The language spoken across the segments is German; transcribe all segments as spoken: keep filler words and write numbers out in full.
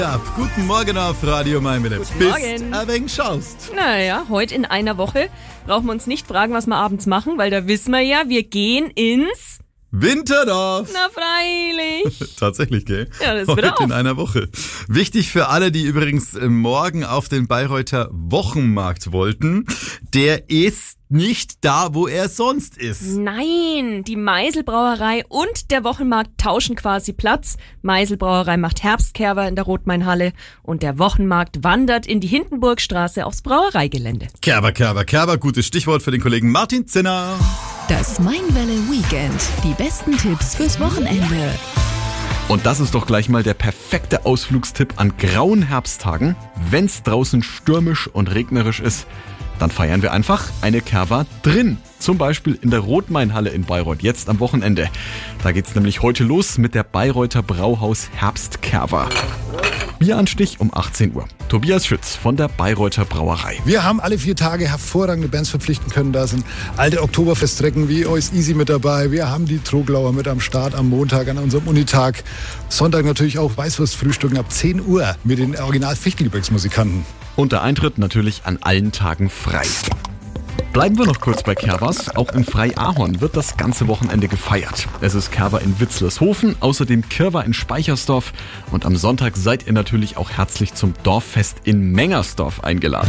Ab. Guten Morgen auf Radio Maiwelle. Guten Bist Morgen. ein wenig schaust. Naja, heute in einer Woche brauchen wir uns nicht fragen, was wir abends machen, weil da wissen wir ja, wir gehen ins... Winterdorf. Na freilich. Tatsächlich, gell? Ja, das Heute wird auf. in einer Woche. Wichtig für alle, die übrigens morgen auf den Bayreuther Wochenmarkt wollten, der ist nicht da, wo er sonst ist. Nein, die Meisel-Brauerei und der Wochenmarkt tauschen quasi Platz. Meisel-Brauerei macht Herbstkerber in der Rotmainhalle und der Wochenmarkt wandert in die Hindenburgstraße aufs Brauereigelände. Kerber, Kerber, Kerber, gutes Stichwort für den Kollegen Martin Zinner. Das Mainwelle Weekend. Die besten Tipps fürs Wochenende. Und das ist doch gleich mal der perfekte Ausflugstipp an grauen Herbsttagen. Wenn's draußen stürmisch und regnerisch ist, dann feiern wir einfach eine Kerwa drin. Zum Beispiel in der Rotmainhalle in Bayreuth, jetzt am Wochenende. Da geht's nämlich heute los mit der Bayreuther Brauhaus Herbstkerwa. Bieranstich um achtzehn Uhr. Tobias Schütz von der Bayreuther Brauerei. Wir haben alle vier Tage hervorragende Bands verpflichten können. Da sind alte Oktoberfeststrecken wie Ois Easy mit dabei. Wir haben die Troglauer mit am Start am Montag an unserem Unitag. Sonntag natürlich auch Weißwurstfrühstücken ab zehn Uhr mit den Original-Fichtelgebirgsmusikanten. Und der Eintritt natürlich an allen Tagen frei. Bleiben wir noch kurz bei Kerwas. Auch im Freiahorn wird das ganze Wochenende gefeiert. Es ist Kerwa in Witzlershofen, außerdem Kirwa in Speichersdorf und am Sonntag seid ihr natürlich auch herzlich zum Dorffest in Mengersdorf eingeladen.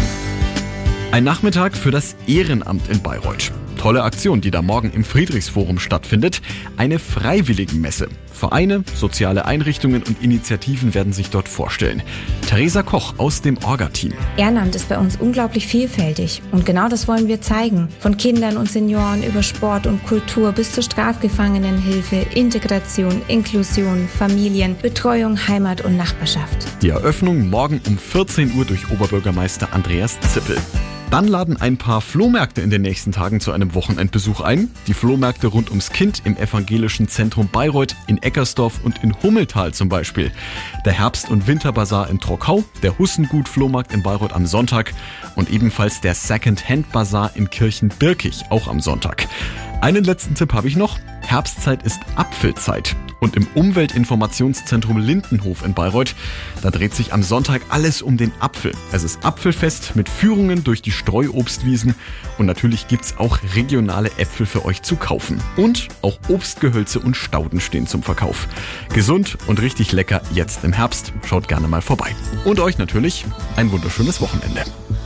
Ein Nachmittag für das Ehrenamt in Bayreuth. Tolle Aktion, die da morgen im Friedrichsforum stattfindet. Eine Freiwilligenmesse. Vereine, soziale Einrichtungen und Initiativen werden sich dort vorstellen. Theresa Koch aus dem Orga-Team. Ehrenamt ist bei uns unglaublich vielfältig und genau das wollen wir zeigen. Von Kindern und Senioren über Sport und Kultur bis zur Strafgefangenenhilfe, Integration, Inklusion, Familien, Betreuung, Heimat und Nachbarschaft. Die Eröffnung morgen um vierzehn Uhr durch Oberbürgermeister Andreas Zippel. Dann laden ein paar Flohmärkte in den nächsten Tagen zu einem Wochenendbesuch ein. Die Flohmärkte rund ums Kind im evangelischen Zentrum Bayreuth, in Eckersdorf und in Hummeltal zum Beispiel. Der Herbst- und Winterbazar in Trockau, der Hussengut-Flohmarkt in Bayreuth am Sonntag und ebenfalls der Second-Hand-Bazar in Kirchenbirkig, auch am Sonntag. Einen letzten Tipp habe ich noch. Herbstzeit ist Apfelzeit. Und im Umweltinformationszentrum Lindenhof in Bayreuth, da dreht sich am Sonntag alles um den Apfel. Es ist Apfelfest mit Führungen durch die Streuobstwiesen und natürlich gibt's auch regionale Äpfel für euch zu kaufen. Und auch Obstgehölze und Stauden stehen zum Verkauf. Gesund und richtig lecker jetzt im Herbst. Schaut gerne mal vorbei. Und euch natürlich ein wunderschönes Wochenende.